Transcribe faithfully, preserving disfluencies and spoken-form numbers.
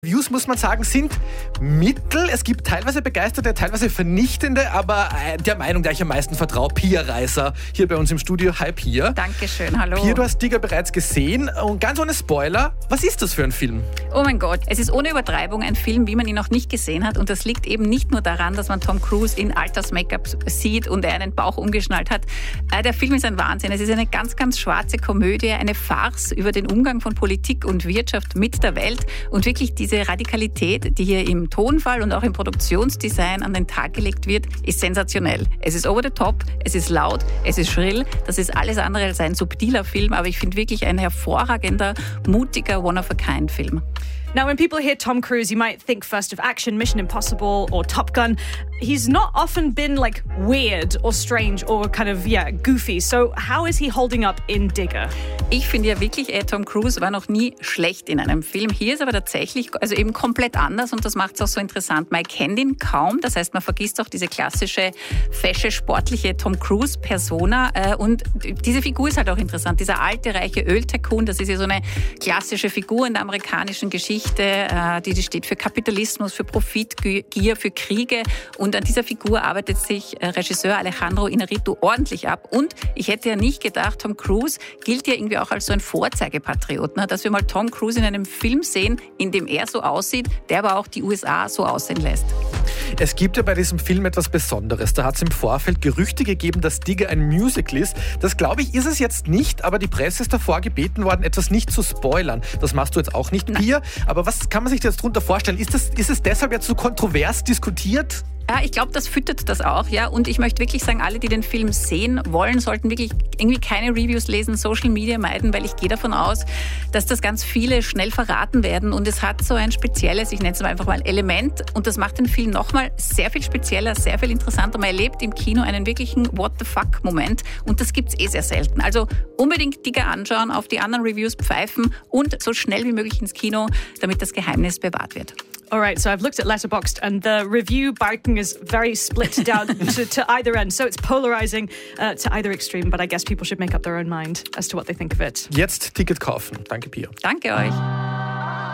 Views, muss man sagen, sind mittel. Es gibt teilweise begeisterte, teilweise vernichtende, aber der Meinung, der ich am meisten vertraue, Pia Reiser, hier bei uns im Studio. Hi Pia. Dankeschön, hallo. Pia, du hast Digger bereits gesehen und ganz ohne Spoiler, was ist das für ein Film? Oh mein Gott, es ist ohne Übertreibung ein Film, wie man ihn noch nicht gesehen hat, und das liegt eben nicht nur daran, dass man Tom Cruise in Alters-Make-up sieht und er einen Bauch umgeschnallt hat. Der Film ist ein Wahnsinn. Es ist eine ganz, ganz schwarze Komödie, eine Farce über den Umgang von Politik und Wirtschaft mit der Welt und wirklich diese Diese Radikalität, die hier im Tonfall und auch im Produktionsdesign an den Tag gelegt wird, ist sensationell. Es ist over the top, es ist laut, es ist schrill. Das ist alles andere als ein subtiler Film, aber ich finde wirklich ein hervorragender, mutiger, one-of-a-kind-Film. Now, when people hear Tom Cruise, you might think first of action, Mission Impossible or Top Gun. He's not often been like weird or strange or kind of, yeah, goofy. So how is he holding up in Digger? Ich finde ja wirklich, äh, Tom Cruise war noch nie schlecht in einem Film. Hier ist aber tatsächlich, also eben komplett anders, und das macht es auch so interessant. Man kennt ihn kaum, das heißt, man vergisst auch diese klassische, fesche, sportliche Tom Cruise-Persona. Äh, und diese Figur ist halt auch interessant. Dieser alte, reiche Öl-Tycoon, das ist ja so eine klassische Figur in der amerikanischen Geschichte. Die, die steht für Kapitalismus, für Profitgier, für Kriege. Und an dieser Figur arbeitet sich Regisseur Alejandro Iñárritu ordentlich ab. Und ich hätte ja nicht gedacht, Tom Cruise gilt ja irgendwie auch als so ein Vorzeigepatriot, ne? Dass wir mal Tom Cruise in einem Film sehen, in dem er so aussieht, der aber auch die U S A so aussehen lässt. Es gibt ja bei diesem Film etwas Besonderes. Da hat es im Vorfeld Gerüchte gegeben, dass Digger ein Musical ist. Das, glaube ich, ist es jetzt nicht, aber die Presse ist davor gebeten worden, etwas nicht zu spoilern. Das machst du jetzt auch nicht, Pia. Aber was kann man sich jetzt darunter vorstellen? Ist, das, ist es deshalb jetzt so kontrovers diskutiert? Ja, ich glaube, das füttert das auch, ja. Und ich möchte wirklich sagen, alle, die den Film sehen wollen, sollten wirklich irgendwie keine Reviews lesen, Social Media meiden, weil ich gehe davon aus, dass das ganz viele schnell verraten werden. Und es hat so ein spezielles, ich nenne es einfach mal Element, und das macht den Film nochmal sehr viel spezieller, sehr viel interessanter. Man erlebt im Kino einen wirklichen What-the-fuck-Moment, und das gibt's eh sehr selten. Also unbedingt Digger anschauen, auf die anderen Reviews pfeifen und so schnell wie möglich ins Kino, damit das Geheimnis bewahrt wird. All right, so I've looked at Letterboxd, and the review barking is very split down to, to either end. So it's polarizing uh, to either extreme, but I guess people should make up their own mind as to what they think of it. Jetzt Ticket kaufen. Danke, Pia. Danke euch.